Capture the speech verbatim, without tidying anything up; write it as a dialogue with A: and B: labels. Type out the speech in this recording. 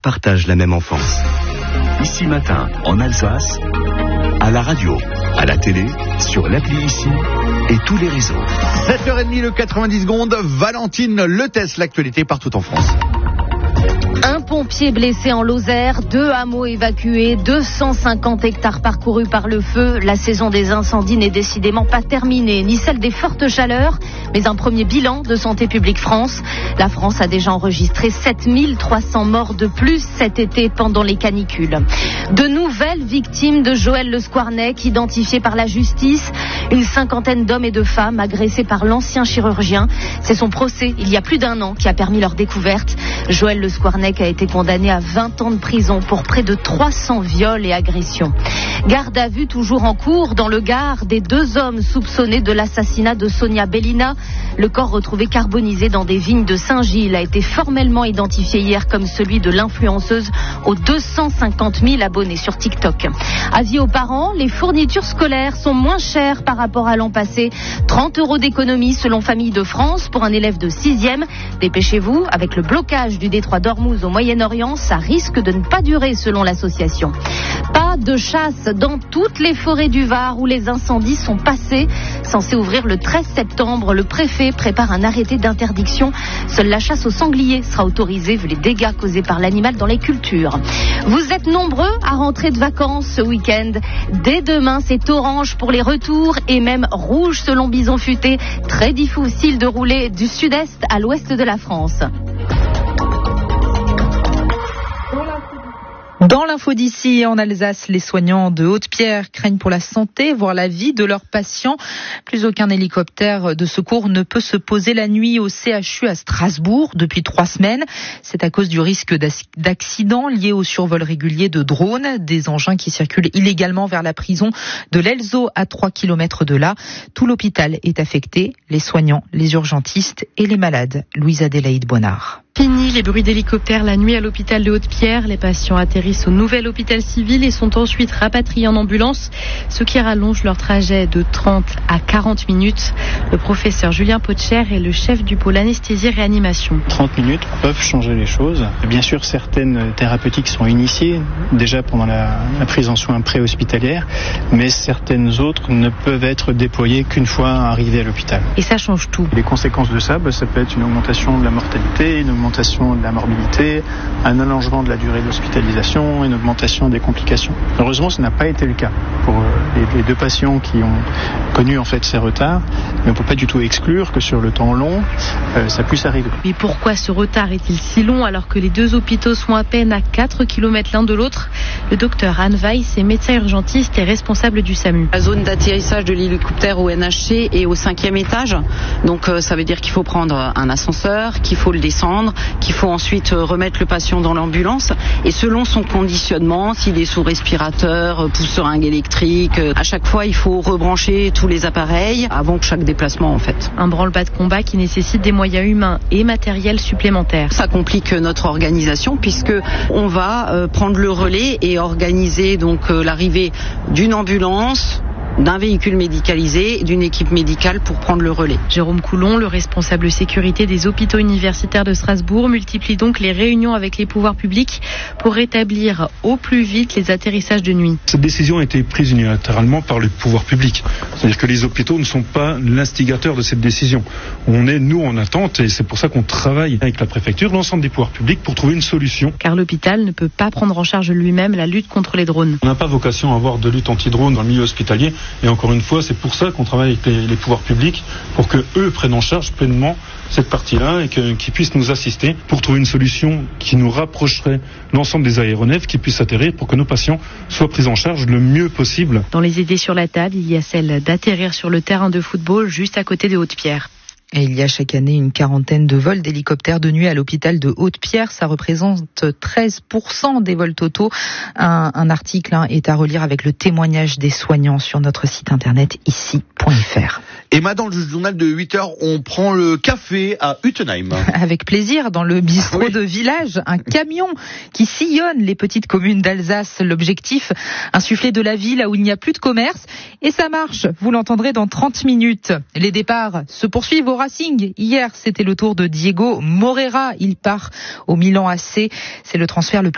A: partagent la même enfance. Ici Matin, en Alsace, à la radio, à la télé, sur l'appli Ici et tous les réseaux.
B: sept heures trente, le quatre-vingt-dix secondes, Valentine Le Test, l'actualité partout en France.
C: Un pompier blessé en Lozère, deux hameaux évacués, deux cent cinquante hectares parcourus par le feu. La saison des incendies n'est décidément pas terminée, ni celle des fortes chaleurs, mais un premier bilan de Santé publique France. La France a déjà enregistré sept mille trois cents morts de plus cet été pendant les canicules. De nouvelles victimes de Joël Le Squarnec, identifiées par la justice. Une cinquantaine d'hommes et de femmes agressés par l'ancien chirurgien. C'est son procès, il y a plus d'un an, qui a permis leur découverte. Joël Le Squarnec a été condamné à vingt ans de prison pour près de trois cents viols et agressions. Garde à vue toujours en cours dans le Gard des deux hommes soupçonnés de l'assassinat de Sonia Bellina. Le corps retrouvé carbonisé dans des vignes de Saint-Gilles a été formellement identifié hier comme celui de l'influenceuse aux deux cent cinquante mille abonnés sur TikTok. Avis aux parents, les fournitures scolaires sont moins chères par rapport à l'an passé. trente euros d'économie selon Famille de France pour un élève de sixième. Dépêchez-vous, avec le blocage du détroit d'Ormuz au Moyen-Orient, ça risque de ne pas durer selon l'association. Pas de chasse dans toutes les forêts du Var où les incendies sont passés. Censé ouvrir le treize septembre, le préfet prépare un arrêté d'interdiction. Seule la chasse au sanglier sera autorisée vu les dégâts causés par l'animal dans les cultures. Vous êtes nombreux à rentrer de vacances ce week-end. Dès demain, c'est orange pour les retours et même rouge selon Bison Futé. Très difficile de rouler du sud-est à l'ouest de la France.
D: Dans l'info d'ici, en Alsace, les soignants de Haute-Pierre craignent pour la santé, voire la vie de leurs patients. Plus aucun hélicoptère de secours ne peut se poser la nuit au C H U à Strasbourg depuis trois semaines. C'est à cause du risque d'accident lié au survol régulier de drones, des engins qui circulent illégalement vers la prison de l'Elzo à trois kilomètres de là. Tout l'hôpital est affecté, les soignants, les urgentistes et les malades. Louise Adélaïde Bonnard.
E: Fini les bruits d'hélicoptères la nuit à l'hôpital de Haute-Pierre. Les patients atterrissent au nouvel hôpital civil et sont ensuite rapatriés en ambulance, ce qui rallonge leur trajet de trente à quarante minutes. Le professeur Julien Potcher est le chef du pôle anesthésie-réanimation.
F: trente minutes peuvent changer les choses. Bien sûr, certaines thérapeutiques sont initiées déjà pendant la, la prise en soins pré-hospitalière, mais certaines autres ne peuvent être déployées qu'une fois arrivées à l'hôpital.
E: Et ça change tout.
F: Les conséquences de ça, bah, ça peut être une augmentation de la mortalité, une augmentation de la morbidité, un allongement de la durée d'hospitalisation, une augmentation des complications. Heureusement, ce n'a pas été le cas pour les, les deux patients qui ont connu en fait ces retards, mais on ne peut pas du tout exclure que sur le temps long, euh, ça puisse arriver.
E: Mais pourquoi ce retard est-il si long alors que les deux hôpitaux sont à peine à quatre kilomètres l'un de l'autre? Le docteur Anne Weiss est médecin urgentiste et responsable du SAMU.
G: La zone d'atterrissage de l'hélicoptère au N H C est au cinquième étage, donc euh, ça veut dire qu'il faut prendre un ascenseur, qu'il faut le descendre, qu'il faut ensuite remettre le patient dans l'ambulance et selon son conditionnement, s'il est sous respirateur, pousse-seringue électrique, à chaque fois il faut rebrancher tous les appareils avant chaque déplacement en fait.
E: Un branle-bas de combat qui nécessite des moyens humains et matériels supplémentaires.
G: Ça complique notre organisation puisque on va euh, prendre le relais et organiser donc euh, l'arrivée d'une ambulance, d'un véhicule médicalisé, d'une équipe médicale pour prendre le relais.
E: Jérôme Coulon, le responsable sécurité des hôpitaux universitaires de Strasbourg, multiplie donc les réunions avec les pouvoirs publics pour rétablir au plus vite les atterrissages de nuit.
H: Cette décision a été prise unilatéralement par les pouvoirs publics. C'est-à-dire que les hôpitaux ne sont pas l'instigateur de cette décision. On est, nous, en attente et c'est pour ça qu'on travaille avec la préfecture, l'ensemble des pouvoirs publics pour trouver une solution.
E: Car l'hôpital ne peut pas prendre en charge lui-même la lutte contre les drones.
H: On n'a pas vocation à avoir de lutte anti-drone dans le milieu hospitalier. Et encore une fois, c'est pour ça qu'on travaille avec les, les pouvoirs publics, pour que eux prennent en charge pleinement cette partie-là et que, qu'ils puissent nous assister pour trouver une solution qui nous rapprocherait l'ensemble des aéronefs qui puissent atterrir pour que nos patients soient pris en charge le mieux possible.
E: Dans les idées sur la table, il y a celle d'atterrir sur le terrain de football juste à côté de Haute-Pierre.
D: Et il y a chaque année une quarantaine de vols d'hélicoptères de nuit à l'hôpital de Haute-Pierre. Ça représente treize pour cent des vols totaux. Un, un article hein, est à relire avec le témoignage des soignants sur notre site internet ici point f r.
B: Et maintenant, dans le journal de huit heures, on prend le café à Uttenheim.
D: Avec plaisir, dans le bistrot
B: oui.
D: de village, un camion qui sillonne les petites communes d'Alsace. L'objectif, insuffler de la vie là où il n'y a plus de commerce. Et ça marche, vous l'entendrez dans trente minutes. Les départs se poursuivent au Racing. Hier, c'était le tour de Diego Moreira. Il part au Milan A C. C'est le transfert le plus